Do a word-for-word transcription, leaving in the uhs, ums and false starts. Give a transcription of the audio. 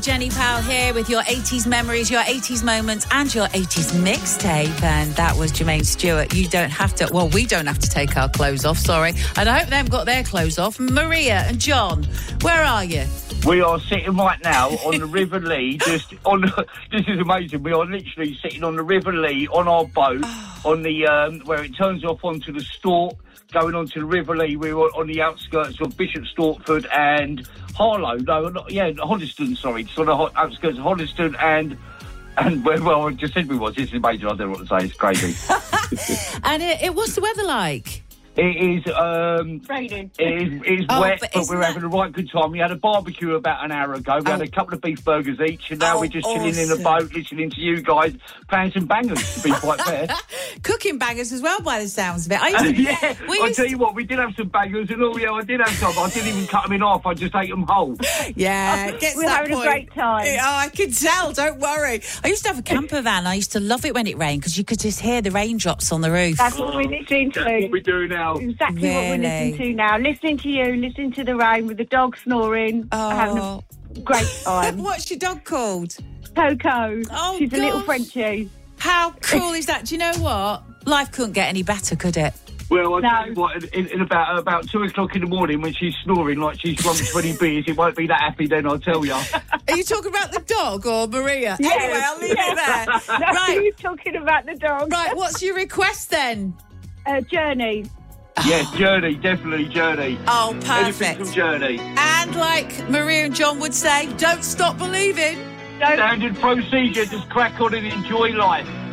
Jenny Powell here with your eighties memories, your eighties moments and your eighties mixtape. And that was Jermaine Stewart. You don't have to, well, we don't have to take our clothes off, sorry. And I hope they haven't got their clothes off. Maria and John, where are you? We are sitting right now on the River Lee, just on. This is amazing. We are literally sitting on the River Lee on our boat, on the um, where it turns off onto the Stork, going onto the River Lee. We were on the outskirts of Bishop Stortford and Harlow. No, not, yeah, Hoddesdon. Sorry, just on the outskirts of Hoddesdon and and where well, I just said we was. This is amazing. I don't know what to say. It's crazy. And it, it, what's the weather like? It is um, raining. It is, it is Oh, wet, but but we're that... having a right good time. We had a barbecue about an hour ago. We oh. had a couple of beef burgers each, and now oh, we're just awesome. chilling in the boat, listening to you guys, playing some bangers, to be quite fair. Cooking bangers as well, by the sounds of it. I used to, yeah, we I'll used tell to... you what, we did have some bangers, and oh yeah, I did have some. I didn't even cut them in half. I just ate them whole. Yeah, it gets we're that having point. a great time. Oh, I can tell. Don't worry. I used to have a camper van. I used to love it when it rained because you could just hear the raindrops on the roof. That's what we're listening to. That's what we do now. Exactly Really? what we're listening to now. Listening to you, listening to the rain with the dog snoring. Oh. Having a great time. What's your dog called? Coco. Oh, She's a little gosh. Frenchie. How cool is that? Do you know what? Life couldn't get any better, could it? Well, I No. tell you what, in, in about about two o'clock in the morning when she's snoring like she's drunk twenty beers, it won't be that happy then, I'll tell you. Are you talking about the dog or Maria? Yes. Anyway, I'll leave it there. No, Right. you're talking about the dog. Right, what's your request then? Uh, Journey. Yes, Journey, definitely Journey. Oh, Anything perfect. from Journey. And like Maria and John would say, don't stop believing. Don't Standard procedure, just crack on and enjoy life.